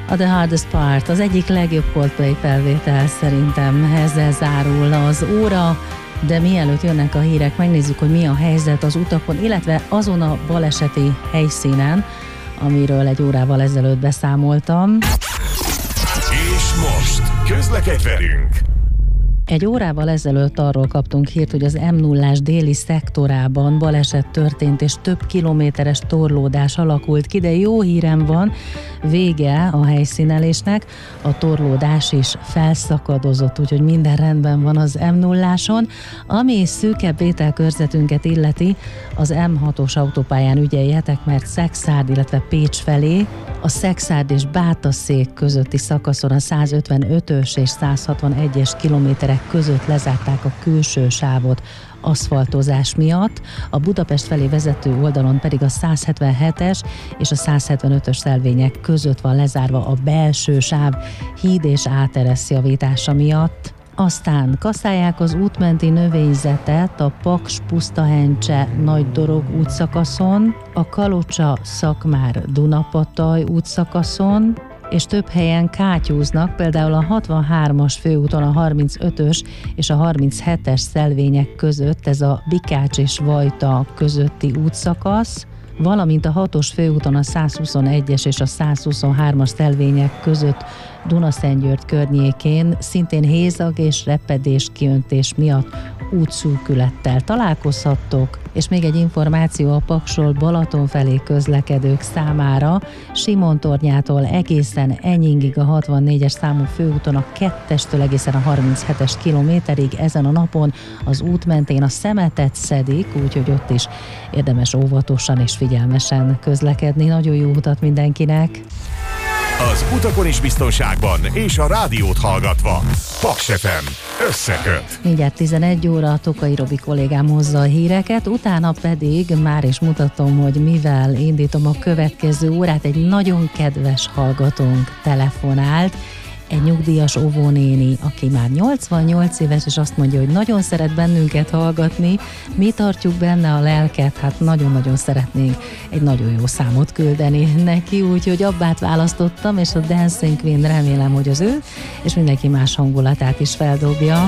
A The Hardest Part, az egyik legjobb Coldplay felvétel szerintem, ezzel zárul az óra, de mielőtt jönnek a hírek, megnézzük, hogy mi a helyzet az utakon, illetve azon a baleseti helyszínen, amiről egy órával ezelőtt beszámoltam. És most közlekedj velünk! Egy órával ezelőtt arról kaptunk hírt, hogy az M0-ás déli szektorában baleset történt, és több kilométeres torlódás alakult ki, de jó hírem van, vége a helyszínelésnek, a torlódás is felszakadozott, úgyhogy minden rendben van az M0-áson. Ami szűkebb ételkörzetünket illeti, az M6-os autópályán ügyeljetek, mert Szekszárd, illetve Pécs felé, a Szekszárd és Bátaszék közötti szakaszon a 155-ös és 161-es kilométerek között lezárták a külső sávot aszfaltozás miatt, a Budapest felé vezető oldalon pedig a 177-es és a 175-ös szelvények között van lezárva a belső sáv híd és áteresz javítása miatt. Aztán kasszálják az útmenti növényzetet a Paks-Pusztahencse Nagydorog útszakaszon, a Kalocsa-Szakmár Dunapataj útszakaszon, és több helyen kátyúznak, például a 63-as főúton a 35-ös és a 37-es szelvények között, ez a Bikács és Vajta közötti útszakasz, valamint a 6-os főúton a 121-es és a 123-as szelvények között Dunaszentgyörgy környékén szintén hézag és repedés kiöntés miatt útszűkülettel találkozhattok, és még egy információ a Paksról Balaton felé közlekedők számára, Simontornyától egészen Enyingig a 64-es számú főúton a 2-estől egészen a 37-es kilométerig ezen a napon az út mentén a szemetet szedik, úgyhogy ott is érdemes óvatosan és figyelmesen közlekedni. Nagyon jó utat mindenkinek! Az utakon is biztonságban, és a rádiót hallgatva. Paks FM összeköt. Mindjárt 11 óra, Tokai Robi kollégám hozza a híreket, utána pedig már is mutatom, hogy mivel indítom a következő órát. Egy nagyon kedves hallgatónk telefonált, egy nyugdíjas óvónéni, aki már 88 éves, és azt mondja, hogy nagyon szeret bennünket hallgatni, mi tartjuk benne a lelket, hát nagyon-nagyon szeretnénk egy nagyon jó számot küldeni neki, úgyhogy Abbát választottam, és a Dancing Queen remélem, hogy az ő, és mindenki más hangulatát is feldobja.